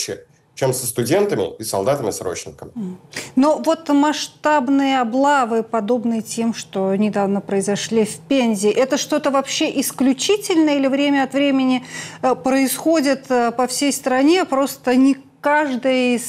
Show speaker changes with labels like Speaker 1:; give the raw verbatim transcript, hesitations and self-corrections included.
Speaker 1: проще, чем со студентами и солдатами-срочниками.
Speaker 2: Но вот масштабные облавы, подобные тем, что недавно произошли в Пензе, это что-то вообще исключительное или время от времени происходит по всей стране, просто не каждый из